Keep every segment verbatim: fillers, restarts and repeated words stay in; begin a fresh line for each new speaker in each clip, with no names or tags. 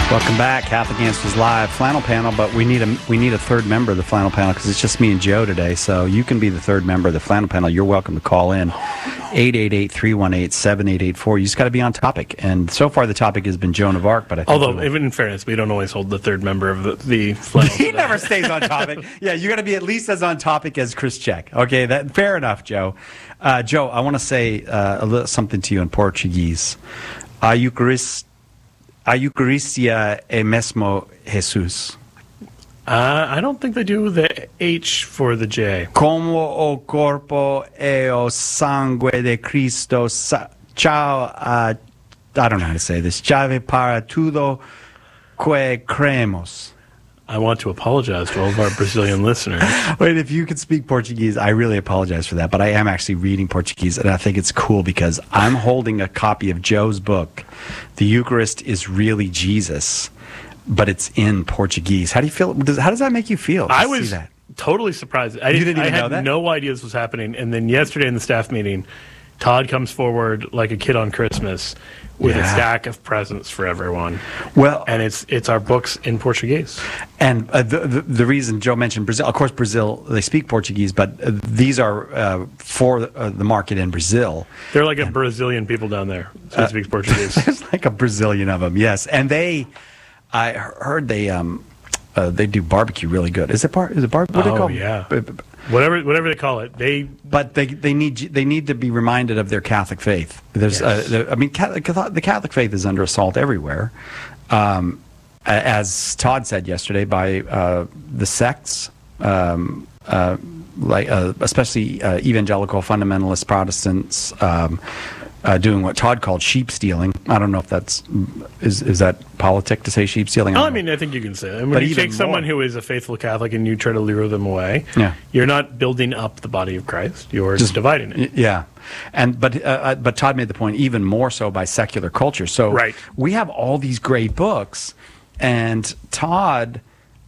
Welcome back, Catholic Answers Live flannel panel, but we need a we need a third member of the flannel panel because it's just me and Joe today. So you can be the third member of the flannel panel. You're welcome to call in eight eight eight, three one eight, seven eight eight four. You just got to be on topic. And so far the topic has been Joan of Arc, but I think
although
we'll...
even in fairness, we don't always hold the third member of the, the flannel.
He never stays on topic. Yeah, you got to be at least as on topic as Chris Check. Okay, that fair enough, Joe. Uh, Joe, I want to say uh, a little something to you in Portuguese. A Eucharist A Eucharistia é mesmo Jesus.
Uh, I don't think they do the H for the J.
Como o corpo e o sangue de Cristo. Sa- Ciao, uh, I don't know how to say this. Chave para tudo que cremos.
I want to apologize to all of our Brazilian listeners.
Wait, if you could speak Portuguese, I really apologize for that, but I am actually reading Portuguese, and I think it's cool because I'm holding a copy of Joe's book, The Eucharist is Really Jesus, but it's in Portuguese. How do you feel? Does, how does that make you feel?
I
see
was
that?
totally surprised. I
You
didn't,
didn't even
I had
know that?
no idea this was happening, and then yesterday in the staff meeting, Todd comes forward like a kid on Christmas with
Yeah.
a stack of presents for everyone.
Well,
And it's it's our books in Portuguese.
And uh, the, the the reason Joe mentioned Brazil, of course, Brazil, they speak Portuguese, but uh, these are uh, for uh, the market in Brazil.
They're like a Brazilian people down there who speaks Portuguese.
There's like a Brazilian of them, yes. And they, I heard they um, uh, they do barbecue really good. Is it bar? Is it bar? What do they
Oh,
call it?
yeah.
B- b-
Whatever whatever they call it. They
But they they need they need to be reminded of their Catholic faith. There's, uh,
Yes.
the, I mean, Catholic, the Catholic faith is under assault everywhere. Um, a- as Todd said yesterday, by uh, the sects, um, uh, like uh, especially uh, evangelical fundamentalist Protestants, um, uh, doing what Todd called sheep stealing. I don't know if that's is is that politic to say sheep stealing.
Oh, I
don't know.
mean, I think you can say that. I mean,
But
when you
even
take someone
more.
who is a faithful Catholic and you try to lure them away,
Yeah.
you're not building up the body of Christ. You're
Just-
dividing it.
Y- Yeah, and but uh, uh, but Todd made the point even more so by secular culture. So
Right.
we have all these great books, and Todd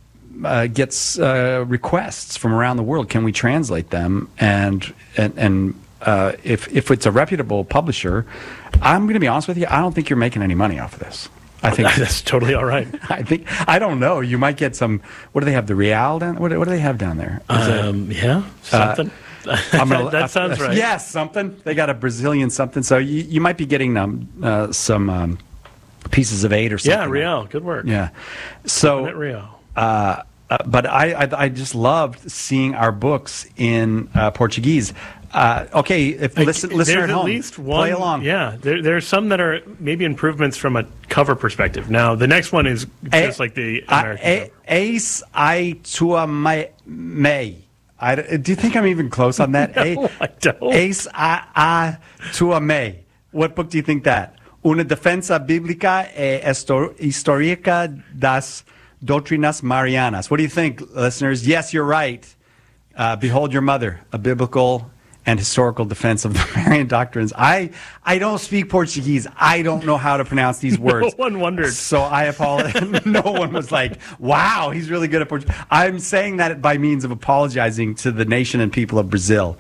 uh, gets uh, requests from around the world. Can we translate them? And and and uh, if if it's a reputable publisher, I'm going to be honest with you. I don't think you're making any money off of this. I think
That's totally all right.
I think I don't know. You might get some. What do they have? The real down? What, do- what do they have down there? Is it-
Um, yeah, something.
I'm gonna-
that, that sounds right.
Yes, something. They got a Brazilian something. So you, you might be getting um, uh, some um, pieces of eight or something.
Yeah, Real. Good work.
Yeah.
At
So,
Real.
uh, uh, but I, I I just loved seeing our books in uh, Portuguese. Uh, okay, if listen, listener
There's
at home,
least one.
play along.
Yeah, there, there are some that are maybe improvements from a cover perspective. Now, the next one is just like the American
A-
cover.
Ace I tua me. me. I, do you think I'm even close on that?
No, I don't.
Ace I, I tua me. What book do you think that? Una defensa bíblica e histo- histórica das doutrinas marianas. What do you think, listeners? Yes, you're right. Uh, Behold Your Mother, a biblical and historical defense of the Marian doctrines. I I don't speak Portuguese. I don't know how to pronounce these words.
No one wondered.
So I apologize. No one was like, wow, he's really good at Portuguese. I'm saying that by means of apologizing to the nation and people of Brazil.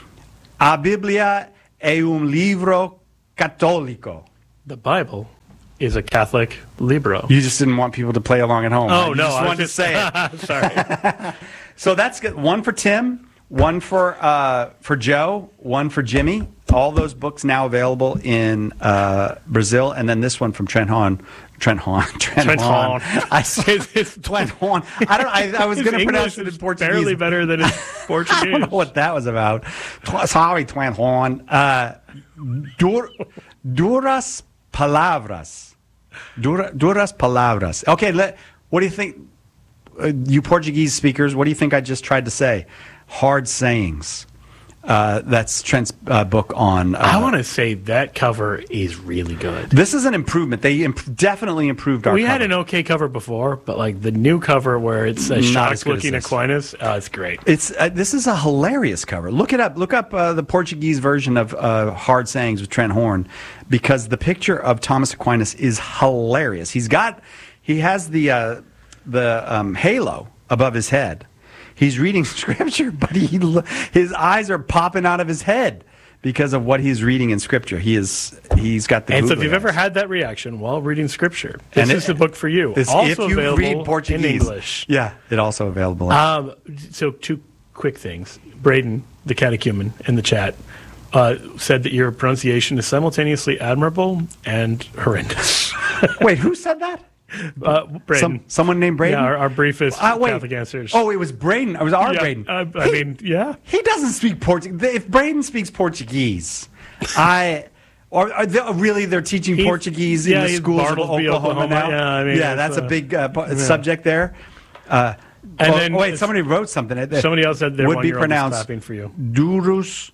A Bíblia é um livro católico.
The Bible is a Catholic libro.
You just didn't want people to play along at home.
Oh,
right? You
no,
just
I was
wanted
just-
to say it.
Sorry.
So that's good. One for Tim, one for uh, for Joe, one for Jimmy. All those books now available in uh, Brazil, and then this one from Trent Hahn. Trent Hahn. Trent,
Trent
Hahn.
Hahn.
I said Trent Hahn. I don't. I, I was
His
going to
English
pronounce it in
is
Portuguese.
barely better than his
I
Portuguese.
don't know what that was about. Tw- Sorry, Trent Hahn. Uh, dur, duras palavras. Dura, duras palavras. Okay, let, what do you think? Uh, you Portuguese speakers, what do you think I just tried to say? Hard sayings. Uh, that's Trent's uh, book on. Uh,
I want to say that cover is really good.
this is an improvement. They imp- definitely improved our.
We had
cover.
an okay cover before, but like the new cover where it's a
Not as
shocked
good as
looking
this.
Aquinas, uh, it's great.
It's uh, this is a hilarious cover. Look it up. Look up uh, the Portuguese version of uh, Hard Sayings with Trent Horn, because the picture of Thomas Aquinas is hilarious. He's got, he has the uh, the um, halo above his head. He's reading scripture, but he his eyes are popping out of his head because of what he's reading in Scripture. He is he's got the.
And so, if
googly
you've ever
eyes.
had that reaction while reading Scripture, this
And
is
it-
the book for you.
This-
Also
if you
available
read Portuguese,
in English.
yeah, it also available. in-
Um, so, two quick things. Braden, the catechumen in the chat, uh, said that your pronunciation is simultaneously admirable and horrendous.
Wait, who said that?
Uh, Braden.
Some, someone named Braden?
Yeah, our, our briefest
Uh, wait.
Catholic answers.
Oh, it was Braden. It was our
yeah,
Braden.
uh, I
He-
mean, yeah.
He doesn't speak Portuguese. If Braden speaks Portuguese, I. Or are they, really, they're teaching
He-
Portuguese
yeah,
in the
he's
schools of
Bartlesby,
Oklahoma,
Oklahoma.
now?
Yeah, I mean,
yeah,
it's,
that's
uh,
a big uh, po-
yeah.
subject there. Uh,
And
oh,
then-
oh, wait, somebody wrote something. that
Somebody else said their
would be
one-year-old is
pronounced
clapping for you.
Durus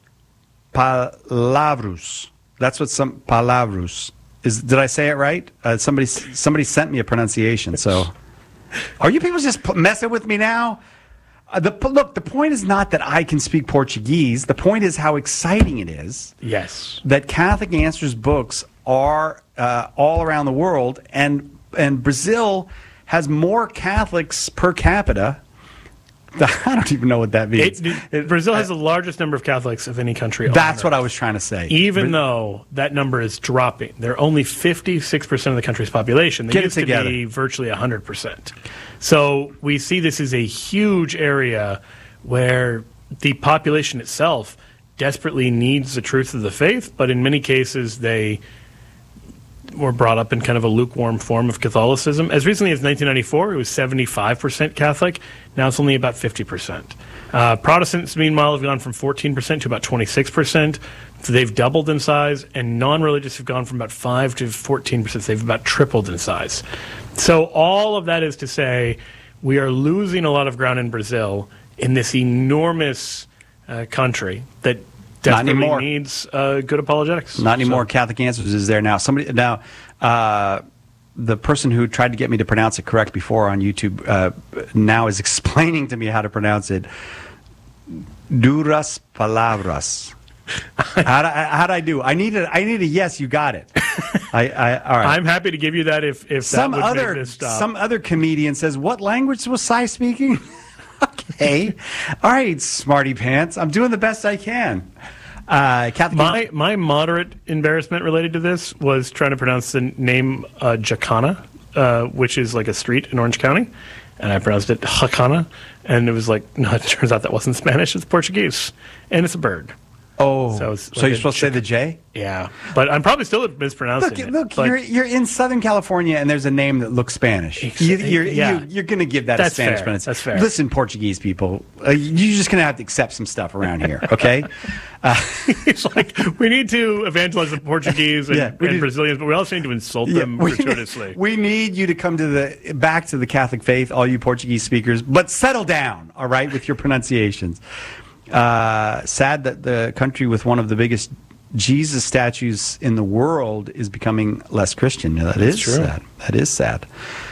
palavros. That's what some palavros is. Did I say it right? Uh, somebody somebody sent me a pronunciation. So, are you people just p- messing with me now? Uh, the look. The point is not that I can speak Portuguese. The point is how exciting it is
Yes.
that Catholic Answers books are uh, all around the world, and and Brazil has more Catholics per capita. I don't even know what that means.
It, it, Brazil has the largest number of Catholics of any country on
That's
Earth.
what I was trying to say.
Even
Bra-
though that number is dropping. They're only fifty-six percent of the country's population. They
Get it
used to
together.
be virtually one hundred percent. So we see this as a huge area where the population itself desperately needs the truth of the faith, but in many cases they were brought up in kind of a lukewarm form of Catholicism. As recently as nineteen ninety-four, it was seventy-five percent Catholic. Now it's only about fifty percent. Uh, Protestants, meanwhile, have gone from fourteen percent to about twenty-six percent. So they've doubled in size, and non-religious have gone from about five to fourteen percent. They've about tripled in size. So all of that is to say we are losing a lot of ground in Brazil in this enormous uh, country that desperately
anymore.
needs uh, good apologetics.
Not anymore.
So-
Catholic Answers is there now. Somebody now, uh, the person who tried to get me to pronounce it correct before on YouTube uh, now is explaining to me how to pronounce it. Duras palabras. How'd I, how'd I do? I need a, I need a yes. You got it. I, I all right.
I'm happy to give you that if, if
some
that would
other
make this stop.
some other comedian says, "What language was Cy speaking?" Okay, all right, smarty pants. I'm doing the best I can. Uh, Catholic.
My my moderate embarrassment related to this was trying to pronounce the name uh, Jacana, uh, which is like a street in Orange County, and I pronounced it Jacana, and it was like, no, it turns out that wasn't Spanish, it's Portuguese, and it's a bird.
oh,
so
so,
it's like
you're
a
supposed to say
chick-
the J?
Yeah, but I'm probably still mispronouncing
Look,
it.
look,
but
you're you're in Southern California, and there's a name that looks Spanish.
Ex-
You, you're
yeah.
you, you're going to give that a
That's
Spanish
fair.
pronunciation.
That's fair.
Listen, Portuguese people, uh, you're just going to have to accept some stuff around here, okay? Uh,
it's like we need to evangelize the Portuguese and,
Yeah, we
and
need-
Brazilians, but we also need to insult
yeah,
them
we,
gratuitously.
we need you to come to the back to the Catholic faith, all you Portuguese speakers, but settle down, all right, with your pronunciations. Uh, sad that the country with one of the biggest Jesus statues in the world is becoming less Christian. That is
true.
sad. That is sad.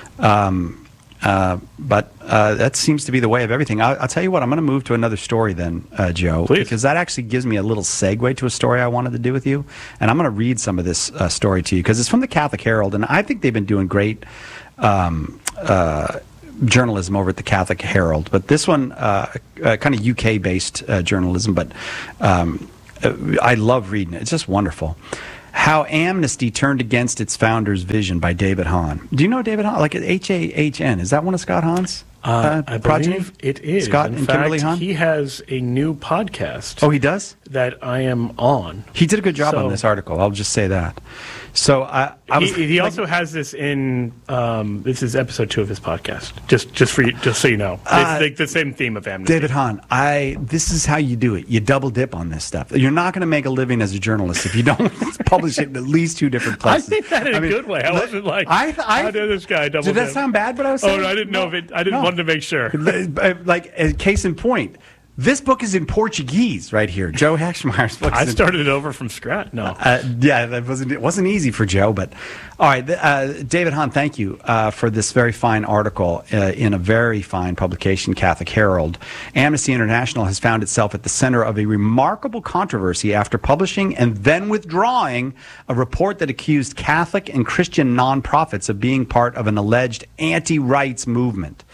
Um, uh, but uh, that seems to be the way of everything. I'll, I'll tell you what. I'm going to move to another story then, uh, Joe,
Please.
because that actually gives me a little segue to a story I wanted to do with you. And I'm going to read some of this uh, story to you because it's from the Catholic Herald, and I think they've been doing great um, uh, journalism over at the Catholic Herald. But this one, uh, uh, kind of U K-based uh, journalism, but um, uh, I love reading it. It's just wonderful. How Amnesty Turned Against Its Founder's Vision by David Hahn. Do you know David Hahn? Like H A H N. Is that one of Scott Hahn's
Uh,
uh,
I
progeny?
believe it is.
Scott
In
and
fact,
Kimberly Hahn?
he has a new podcast
Oh, he does?
that I am on.
He did a good job
So-
on this article. I'll just say that. So I, I was.
He, he
like-
also has this in. Um, this is episode two of his podcast. Just, just for you, just so you know,
Uh,
it's the, the same theme of amnesty.
David Hahn, I this is how you do it. You double dip on this stuff. You're not going to make a living as a journalist if you don't publish it in at least two different
I
places.
think that in
I
a
mean,
good way. I
li-
wasn't like,
I, I,
how did this guy double
Did that
dip?
sound bad? What I was
Oh,
saying?
no, I didn't know if it. I didn't
No.
want to make sure.
Like, a case in point, this book is in Portuguese right here. Joe Heckschmeyer's book.
I
is in-
started it over from scratch. No,
Uh, yeah, that wasn't it wasn't easy for Joe, but all right, th- uh, David Hahn, thank you uh, for this very fine article uh, in a very fine publication, Catholic Herald. Amnesty International has found itself at the center of a remarkable controversy after publishing and then withdrawing a report that accused Catholic and Christian nonprofits of being part of an alleged anti-rights movement.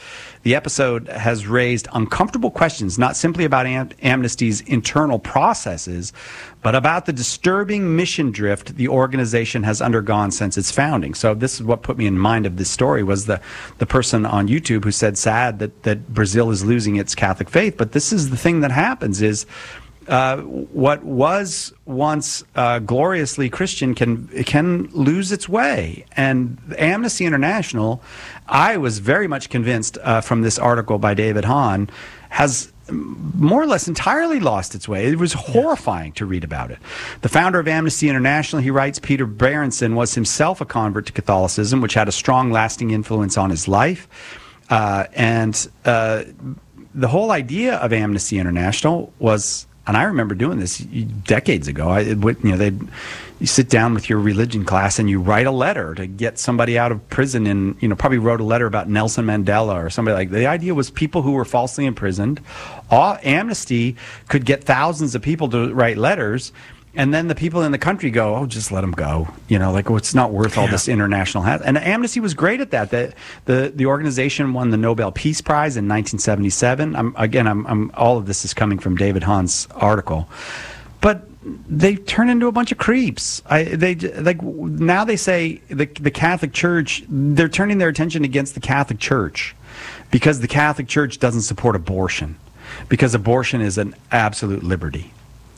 The episode has raised uncomfortable questions, not simply about Am- Amnesty's internal processes, but about the disturbing mission drift the organization has undergone since its founding. So this is what put me in mind of this story, was the, the person on YouTube who said, sad that, that Brazil is losing its Catholic faith. But this is the thing that happens is, Uh, what was once uh, gloriously Christian can can lose its way. And Amnesty International, I was very much convinced uh, from this article by David Hahn, has more or less entirely lost its way. It was horrifying to read about it. The founder of Amnesty International, he writes, Peter Berenson, was himself a convert to Catholicism, which had a strong, lasting influence on his life. Uh, and uh, the whole idea of Amnesty International was... And I remember doing this decades ago. I, it would, you know, they'd you sit down with your religion class and you write a letter to get somebody out of prison. And you know, probably wrote a letter about Nelson Mandela or somebody like that. The idea was people who were falsely imprisoned. All, Amnesty could get thousands of people to write letters, and then the people in the country go, "Oh, just let them go." You know, like, oh, it's not worth all
yeah.
this international ha-. And Amnesty was great at that. The, the the organization won the Nobel Peace Prize in nineteen seventy-seven. I'm, again, I'm, I'm all of this is coming from David Hahn's article, but they turn into a bunch of creeps. I they like now they say the the Catholic Church, they're turning their attention against the Catholic Church because the Catholic Church doesn't support abortion, because abortion is an absolute liberty.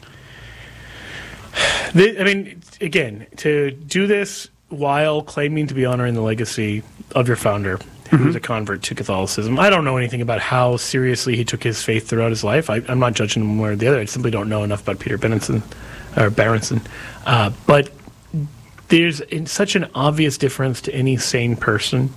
The, I mean, again, to do this while claiming to be honoring the legacy of your founder, who was mm-hmm. a convert to Catholicism. I don't know anything about how seriously he took his faith throughout his life. I, I'm not judging him one or the other. I simply don't know enough about Peter Berenson, or Berenson. Uh, but there's such an obvious difference to any sane person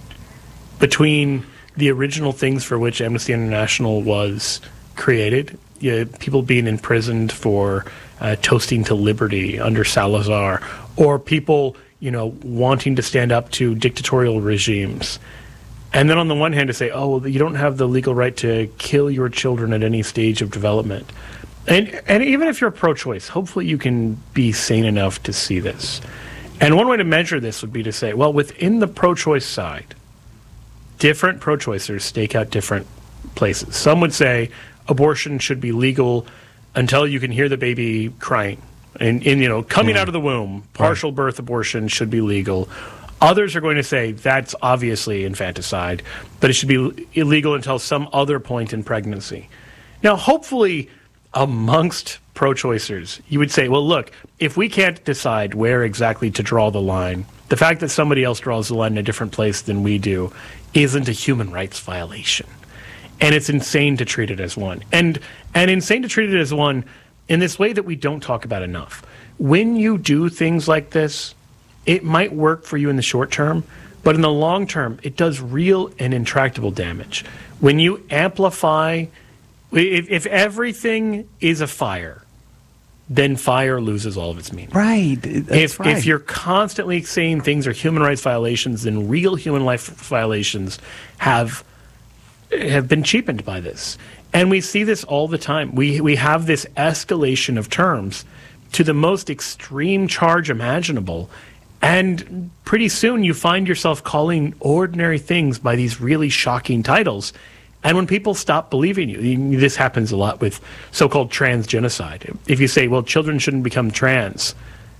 between the original things for which Amnesty International was created, you know, people being imprisoned for uh, toasting to liberty under Salazar, or people, you know, wanting to stand up to dictatorial regimes. And then on the one hand to say, oh, well, you don't have the legal right to kill your children at any stage of development. And and even if you're pro-choice, hopefully you can be sane enough to see this. And one way to measure this would be to say, well, within the pro-choice side, different pro-choicers stake out different places. Some would say abortion should be legal until you can hear the baby crying. And, and you know, coming yeah. out of the womb, partial right. birth abortion should be legal. Others are going to say that's obviously infanticide, but it should be illegal until some other point in pregnancy. Now, hopefully, amongst pro-choicers, you would say, well, look, if we can't decide where exactly to draw the line, the fact that somebody else draws the line in a different place than we do isn't a human rights violation. And it's insane to treat it as one. And and insane to treat it as one in this way that we don't talk about enough. When you do things like this, it might work for you in the short term, but in the long term, it does real and intractable damage. When you amplify, if, if everything is a fire, then fire loses all of its meaning.
Right. That's
if,
right.
If you're constantly saying things are human rights violations, then real human life violations have have been cheapened by this. And we see this all the time. We we have this escalation of terms to the most extreme charge imaginable. And pretty soon you find yourself calling ordinary things by these really shocking titles. And when people stop believing you, this happens a lot with so-called trans genocide. If you say, well, children shouldn't become trans,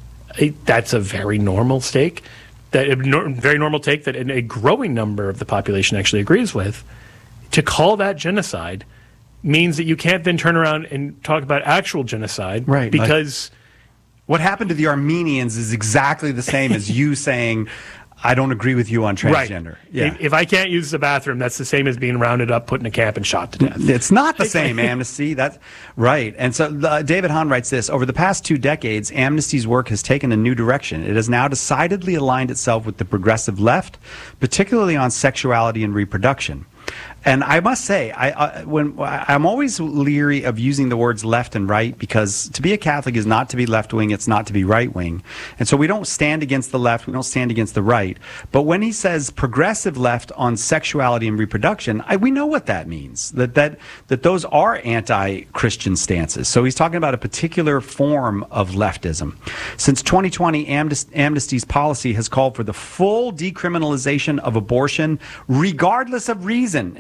that's a very normal take, that a very normal take that a growing number of the population actually agrees with. To call that genocide means that you can't then turn around and talk about actual genocide,
right?
Because
like, what happened to the Armenians is exactly the same as you saying, I don't agree with you on transgender.
Right.
Yeah.
If, if I can't use the bathroom, that's the same as being rounded up, put in a camp, and shot to death.
It's not the same, Amnesty. That's right. And so uh, David Hahn writes this: over the past two decades, Amnesty's work has taken a new direction. It has now decidedly aligned itself with the progressive left, particularly on sexuality and reproduction. And I must say, I, I when I'm always leery of using the words left and right, because to be a Catholic is not to be left-wing, it's not to be right-wing. And so we don't stand against the left, we don't stand against the right. But when he says progressive left on sexuality and reproduction, I, we know what that means, that, that, that those are anti-Christian stances. So he's talking about a particular form of leftism. Since twenty twenty, Amnest- Amnesty's policy has called for the full decriminalization of abortion, regardless of reason. And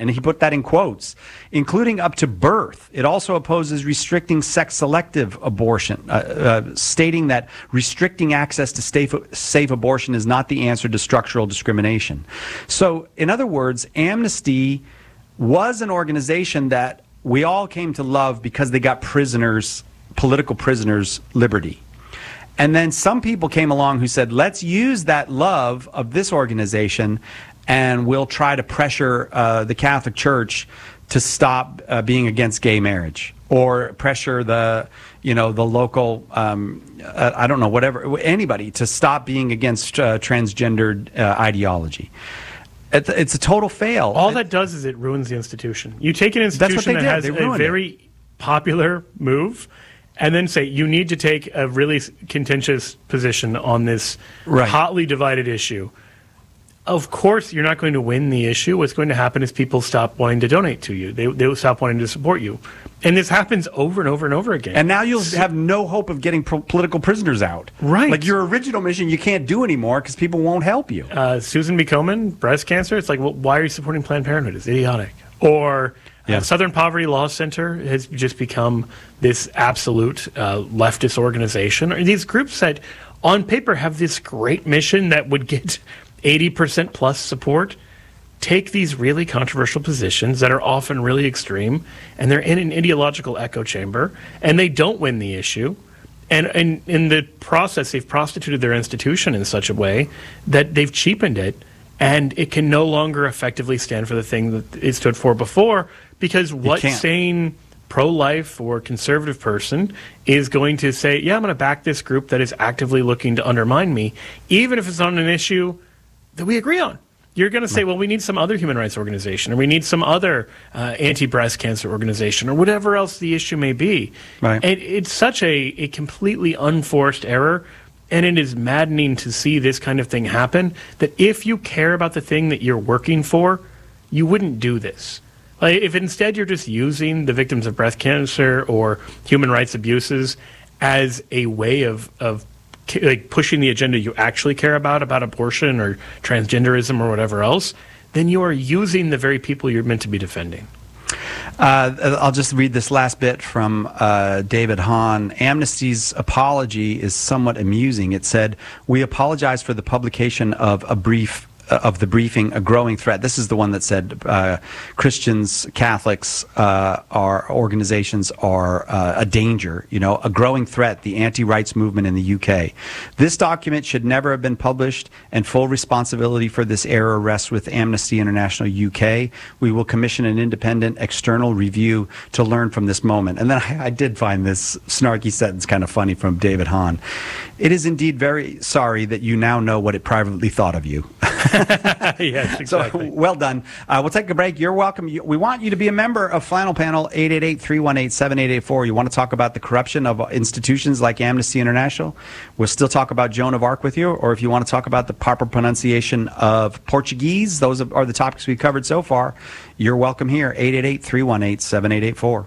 and he put that in quotes, including up to birth. It also opposes restricting sex-selective abortion, uh, uh, stating that restricting access to safe, safe abortion is not the answer to structural discrimination. So, in other words, Amnesty was an organization that we all came to love because they got prisoners, political prisoners, liberty. And then some people came along who said, let's use that love of this organization and we'll try to pressure uh, the Catholic Church to stop uh, being against gay marriage, or pressure the, you know, the local, um, uh, I don't know, whatever, anybody to stop being against uh, transgendered uh, ideology. It's, it's a total fail.
All that does is it ruins the institution. You take an institution that has a very
it.
popular move, and then say, you need to take a really contentious position on this
right.
hotly divided issue. Of course, you're not going to win the issue. What's going to happen is people stop wanting to donate to you. They, they will stop wanting to support you. And this happens over and over and over again.
And now you'll have no hope of getting pro- political prisoners out.
Right.
Like your original mission, you can't do anymore because people won't help you.
Uh, Susan B. Komen, breast cancer, it's like, well, why are you supporting Planned Parenthood? It's idiotic. Or...
Yeah.
Uh, Southern Poverty Law Center has just become this absolute uh, leftist organization. Or these groups that, on paper, have this great mission that would get eighty percent plus support, take these really controversial positions that are often really extreme, and they're in an ideological echo chamber, and they don't win the issue. And, and in the process, they've prostituted their institution in such a way that they've cheapened it, and it can no longer effectively stand for the thing that it stood for before. Because what sane pro-life or conservative person is going to say, yeah, I'm going to back this group that is actively looking to undermine me, even if it's on an issue that we agree on. You're going to say, well, we need some other human rights organization, or we need some other uh, anti-breast cancer organization, or whatever else the issue may be.
Right.
And it's such a, a completely unforced error, and it is maddening to see this kind of thing happen, that if you care about the thing that you're working for, you wouldn't do this. Like, if instead you're just using the victims of breast cancer or human rights abuses as a way of, of like pushing the agenda you actually care about, about abortion or transgenderism or whatever else, then you are using the very people you're meant to be defending.
Uh, I'll just read this last bit from uh, David Hahn. Amnesty's apology is somewhat amusing. It said, "We apologize for the publication of a brief of the briefing, a growing threat." This is the one that said uh, Christians, Catholics, uh, our organizations are uh, a danger, you know, a growing threat, the anti-rights movement in the U K. This document should never have been published, and full responsibility for this error rests with Amnesty International U K. We will commission an independent external review to learn from this moment. And then I, I did find this snarky sentence kind of funny from David Hahn. "It is indeed very sorry that you now know what it privately thought of you."
Yes, exactly.
So, well done. Uh, we'll take a break. You're welcome. You, we want you to be a member of Flannel Panel, eight eight eight, three one eight, seven eight eight four. You want to talk about the corruption of institutions like Amnesty International? We'll still talk about Joan of Arc with you. Or if you want to talk about the proper pronunciation of Portuguese, those are the topics we've covered so far. You're welcome here, eight eight eight, three one eight, seven eight eight four.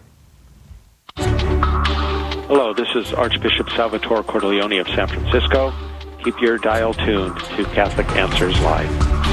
Hello, this is Archbishop Salvatore Cordileone of San Francisco. Keep your dial tuned to Catholic Answers Live.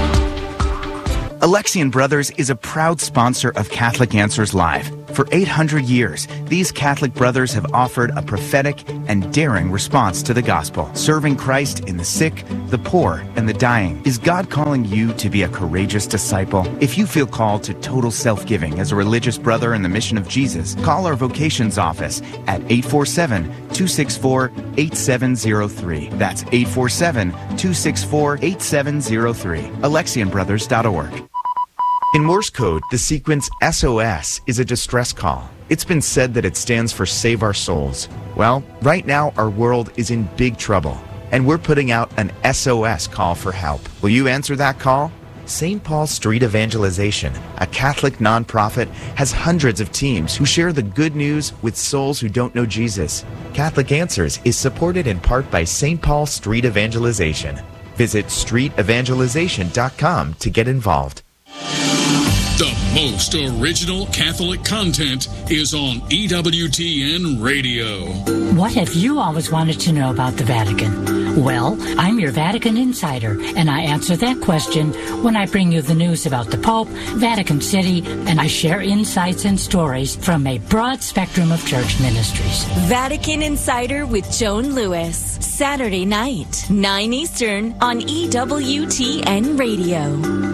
Alexian Brothers is a proud sponsor of Catholic Answers Live. For eight hundred years, these Catholic brothers have offered a prophetic and daring response to the gospel, serving Christ in the sick, the poor, and the dying. Is God calling you to be a courageous disciple? If you feel called to total self-giving as a religious brother in the mission of Jesus, call our vocations office at eight four seven, two six four, eight seven zero three. That's eight four seven, two six four, eight seven zero three. Alexian Brothers dot org. In Morse code, the sequence S O S is a distress call. It's been said that it stands for Save Our Souls. Well, right now our world is in big trouble, and we're putting out an S O S call for help. Will you answer that call? Saint Paul Street Evangelization, a Catholic nonprofit, has hundreds of teams who share the good news with souls who don't know Jesus. Catholic Answers is supported in part by Saint Paul Street Evangelization. Visit street evangelization dot com to get involved.
The most original Catholic content is on E W T N Radio.
What have you always wanted to know about the Vatican? Well, I'm your Vatican insider, and I answer that question when I bring you the news about the Pope, Vatican City, and I share insights and stories from a broad spectrum of church ministries.
Vatican Insider with Joan Lewis, Saturday night, nine Eastern on E W T N Radio.